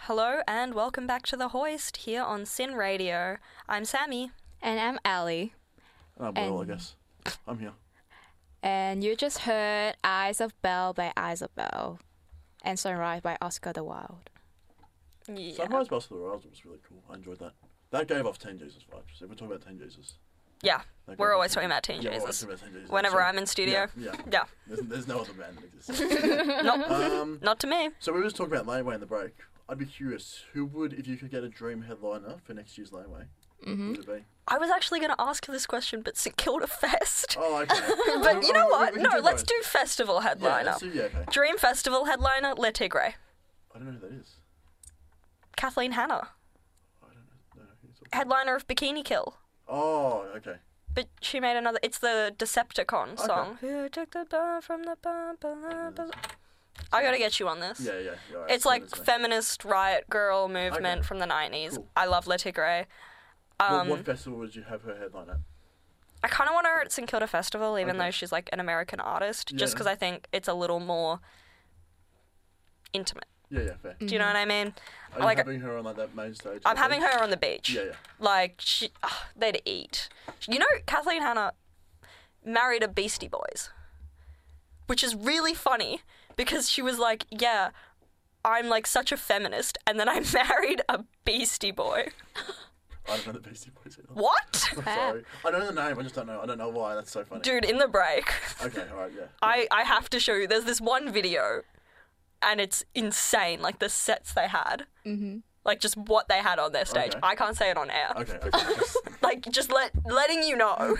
Hello and welcome back to The Hoist here on Sin Radio. I'm Sammy. And I'm Ali. I'm Will, I guess. I'm here. And you just heard Eyes of Belle by Eyes of Belle and Sunrise by Oscar the Wilde. Yeah. Sunrise by Oscar the Wilde was really cool. I enjoyed that. That gave off Teen Jesus vibes. If we're talking about Teen Jesus. Yeah. That We're gave always off talking about Teen Yeah, we're always Jesus. talking about Teen Jesus. Whenever So- I'm in studio. Yeah. There's no other band that exists. Nope. Not to me. So we were just talking about Laneway in the break. I'd be curious, who would, if you could get a dream headliner for next year's Laneway, who would it be? I was actually going to ask this question, but St Kilda Fest. Oh, okay. But you know what? We No, can let's both. do festival Yeah, headliner. let's do, okay. Dream festival headliner, Le Tigre. I don't know who that is. Kathleen Hanna. I don't know who you're talking about. Headliner of Bikini Kill. Oh, okay. But she made another... It's the Decepticon song. Who took the bar from the bar? I gotta get you on this. Yeah. You're right. It's like Send it to me. feminist riot girl movement Okay. from the 90s. Cool. I love Le Tigre. What festival would you have her headline at? I kind of want her at St Kilda Festival, even Okay. though she's like an American artist, just Yeah. because I think it's a little more intimate. Yeah, fair. Do you know what I mean? Are you Like, having her on like that main stage? I'm having her on the beach. Yeah. Like, they'd eat. You know, Kathleen Hanna married a Beastie Boys, which is really funny because she was like, yeah, I'm like such a feminist, and then I married a Beastie Boy. I don't know the Beastie Boys either. What? I'm sorry. I know the name, I just don't know. I don't know why. That's so funny. Dude, in the break, Okay, alright, yeah. I have to show you. There's this one video, and it's insane. Like the sets they had, like just what they had on their stage. Okay. I can't say it on air. Okay. Like just letting you know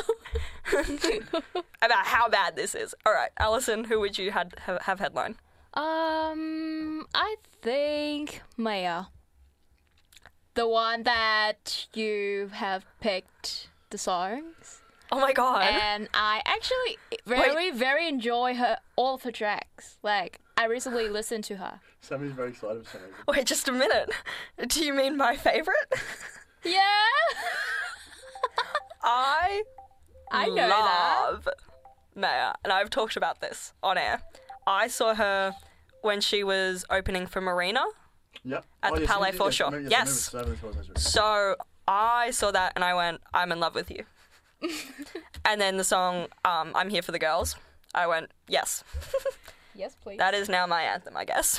about how bad this is. All right, Alison, who would you have headline? I think Maya. The one that you have picked the songs. Oh my god! And I actually very enjoy all of her tracks. Like, I recently listened to her. Sammy's very excited for some reason. Wait, just a minute. Do you mean my favorite? Yeah! I know that. love Maya, and I've talked about this on air. I saw her when she was opening for Marina. Yep. At the yes, Palais yes, Foreshore. I remember- Yes. I remember this one. So I saw that and I went, I'm in love with you. And then the song, I'm Here for the Girls, I went, yes. Yes, please. That is now my anthem, I guess.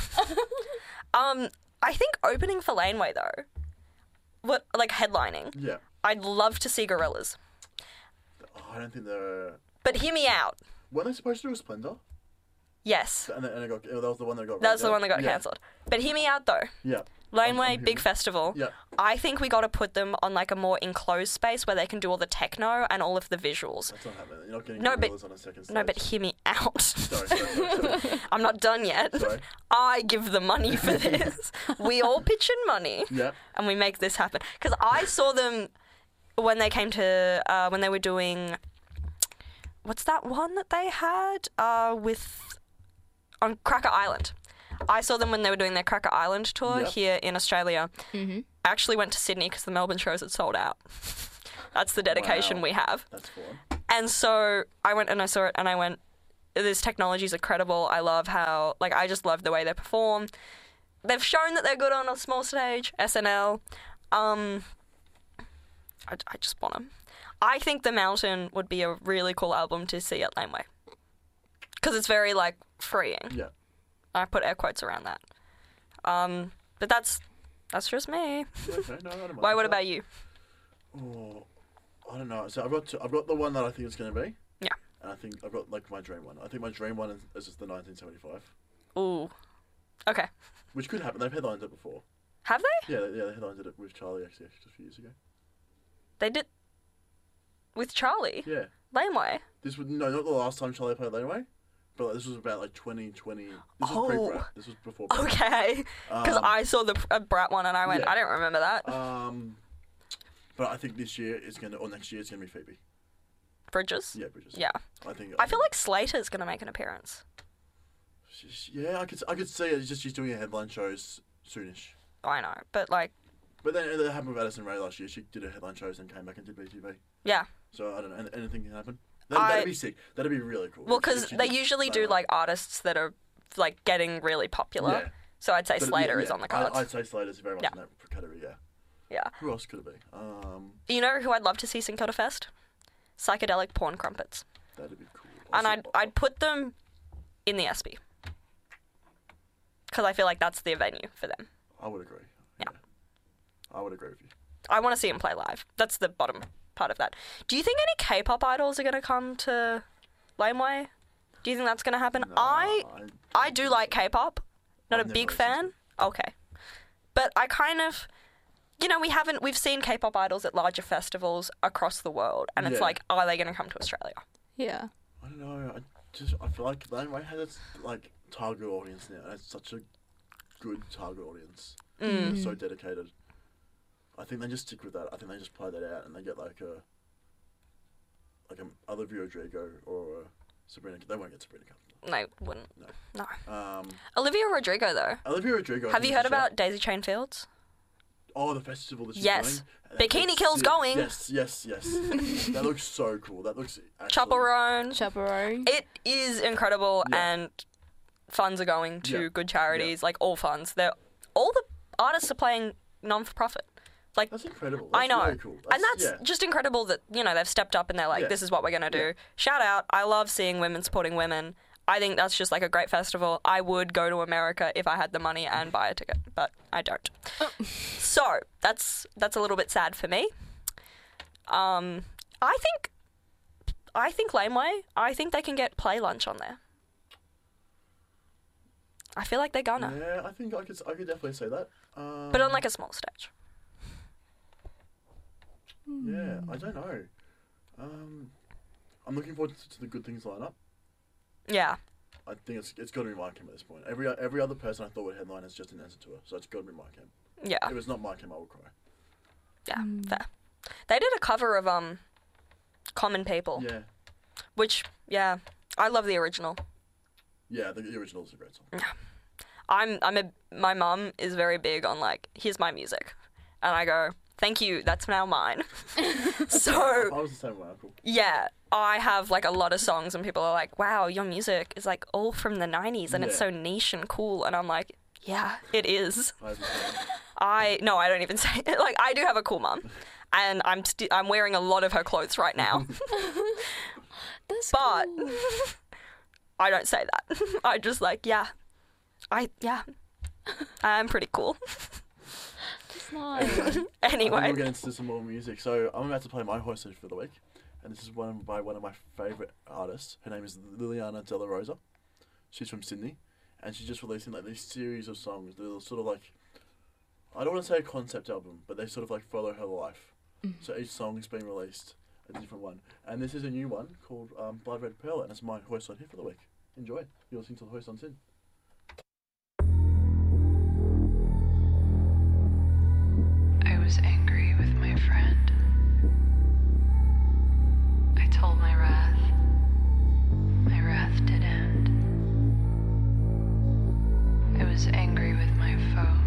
I think opening for Laneway, though, like headlining, Yeah. I'd love to see Gorillaz. Oh, I don't think they're... But hear me out. Weren't they supposed to do a Splendor? Yes. And it got... That was the one that got... That's the one that got Yeah. cancelled. But hear me out, though. Yeah. Laneway, I'm big hearing- festival. Yeah. I think we got to put them on like a more enclosed space where they can do all the techno and all of the visuals. That's not happening. You're not getting No, but- Gorillaz on a second stage. No, but hear me out. Sorry. I'm not done yet. Sorry. I give the money for this. We all pitch in money. Yeah. And we make this happen. Because I saw them when they came to, when they were doing, what's that one that they had on Cracker Island. I saw them when they were doing their Cracker Island tour Yep. here in Australia. Mm-hmm. I actually went to Sydney because the Melbourne shows had sold out. That's the dedication Wow. we have. That's fun. And so I went and I saw it and I went, this technology is incredible. I love how, like, I just love the way they perform. They've shown that they're good on a small stage, SNL. I just want them. I think The Mountain would be a really cool album to see at Laneway. Because it's very, like, freeing. Yeah. I put air quotes around that. But that's just me. Yeah, okay. No, I don't mind. Why, what about you? Oh, I don't know. So I've got the one that I think it's going to be. Yeah. And I think I've got like my dream one. I think my dream one is just the 1975, Ooh. Okay. which could happen. They've headlined it before. Have they? Yeah, they headlined it with Charlie actually just a few years ago. They did. With Charlie? Yeah. Laneway? This was not the last time Charlie played Laneway, but this was about like 2020. This Oh. was pre-Brat. This was before. Brat. Okay. Because Um, I saw the Brat one and I went, yeah. I don't remember that. But I think this year or next year it's gonna be Phoebe. Bridges? Yeah, Bridges. Yeah. I feel like Slater's going to make an appearance. Yeah, I could see it. It's just she's doing her headline shows soonish. I know. But, like, But then it happened with Addison Rae last year. She did her headline shows and came back and did BTV. yeah. So I don't know. Anything can happen. That'd be sick. That'd be really cool. Well, if because she they did usually do, Laneway. like, artists that are, like, getting really popular. Yeah. So I'd say But, Slater is on the cards. I'd say Slater's very much Yeah. in that category. Yeah. Yeah. Who else could it be? You know who I'd love to see St Kilda Fest? Psychedelic Porn Crumpets. That'd be cool. And Also, I'd put them in the SB. Because I feel like that's the venue for them. I would agree. Yeah. I would agree with you. I want to see them play live. That's the bottom part of that. Do you think any K-pop idols are going to come to Laneway? Do you think that's going to happen? No, I do like K-pop. Not I've a never big listened fan. Okay. But I kind of, we've seen K-pop idols at larger festivals across the world. And it's Yeah. like, are they going to come to Australia? Yeah. I don't know. I feel like Laneway has its like target audience now, and it's such a good target audience. They're so dedicated. I think they just stick with that. I think they just play that out, and they get like a Olivia Rodrigo or a Sabrina. They won't get Sabrina Carpenter. No, wouldn't. No. No. Olivia Rodrigo, though. Olivia Rodrigo. I Have think you is heard a shout. about Daisy Chain Fields? Oh, the festival that she's Yes. doing. Bikini That's Kill's sick. going. Yes. That looks so cool. That looks actually... Chaperone. Chaperone. It is incredible, Yeah. and funds are going to Yeah. good charities, like all funds. All the artists are playing non-for-profit. Like, That's incredible. I That's know. Really cool. And that's yeah. just incredible that, they've stepped up and they're like, Yeah. this is what we're going to do. Yeah. Shout out. I love seeing women supporting women. I think that's just like a great festival. I would go to America if I had the money and buy a ticket, but I don't. So that's a little bit sad for me. I think Laneway, I think they can get Play Lunch on there. I feel like they're gonna. Yeah, I think I could definitely say that. But on like a small stage. Yeah, I don't know. I'm looking forward to the good things line up. Yeah. I think it's got to be MyChem at this point. Every other person I thought would headline is just an answer to it, so it's got to be MyChem. Yeah. If it's not MyChem, I will cry. Yeah. Fair. They did a cover of Common People. Yeah, Which, yeah, I love the original. yeah. The original is a great song. My mum is very big on like, here's my music, and I go, thank you, that's now mine. So I was the same with my uncle. yeah, I have like a lot of songs, and people are like, wow, your music is like all from the 90s, and it's Yeah. so niche and cool, and I'm like, yeah, it is. I was the same. I don't even say it. Like, I do have a cool mum, and I'm wearing a lot of her clothes right now. That's But cool. I don't say that. I just like, I'm pretty cool. It's nice. I think Anyway, we'll get into some more music. So I'm about to play my hostage for the week, and this is by one of my favourite artists. Her name is Liliana De La Rosa. She's from Sydney, and she's just releasing like these series of songs. They're sort of like, I don't want to say a concept album, but they sort of like follow her life. So each song's been released a different one, and this is a new one called Blood Red Pearl, and it's my hoist on here for the week. Enjoy. You're listening to the Hoist on Sin. I was angry with my friend. I told my wrath. My wrath did end. I was angry with my foe.